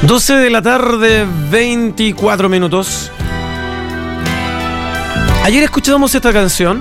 12 de la tarde, 24 minutos. Ayer escuchamos esta canción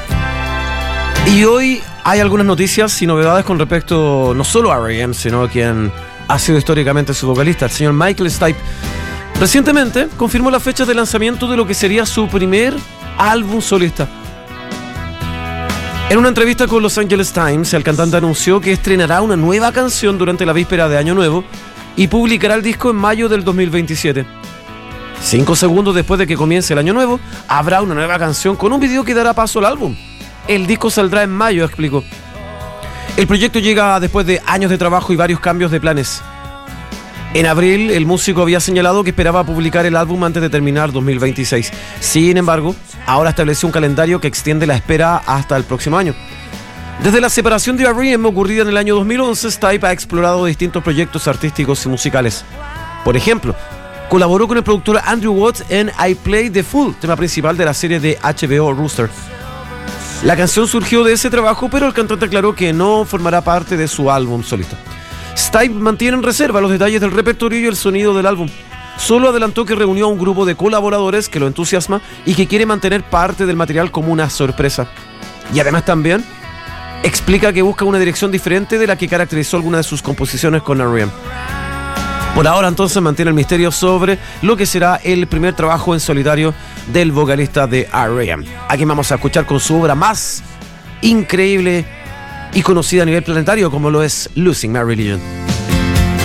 y hoy hay algunas noticias y novedades con respecto no solo a R.E.M., sino a quien ha sido históricamente su vocalista, el señor Michael Stipe. Recientemente confirmó la fecha de lanzamiento de lo que sería su primer álbum solista. En una entrevista con Los Angeles Times, el cantante anunció que estrenará una nueva canción durante la víspera de Año Nuevo y publicará el disco en mayo del 2027. 5 segundos después de que comience el Año Nuevo, habrá una nueva canción con un video que dará paso al álbum. El disco saldrá en mayo, explicó. El proyecto llega después de años de trabajo y varios cambios de planes. En abril, el músico había señalado que esperaba publicar el álbum antes de terminar 2026. Sin embargo, ahora estableció un calendario que extiende la espera hasta el próximo año. Desde la separación de R.E.M. ocurrida en el año 2011, Stipe ha explorado distintos proyectos artísticos y musicales. Por ejemplo, colaboró con el productor Andrew Watts en I Play the Fool, tema principal de la serie de HBO Rooster. La canción surgió de ese trabajo, pero el cantante aclaró que no formará parte de su álbum solista. Stipe mantiene en reserva los detalles del repertorio y el sonido del álbum. Solo adelantó que reunió a un grupo de colaboradores que lo entusiasma y que quiere mantener parte del material como una sorpresa. Y además también explica que busca una dirección diferente de la que caracterizó algunas de sus composiciones con R.E.M. Por ahora entonces mantiene el misterio sobre lo que será el primer trabajo en solitario del vocalista de R.E.M. Aquí vamos a escuchar con su obra más increíble y conocida a nivel planetario como lo es Losing My Religion.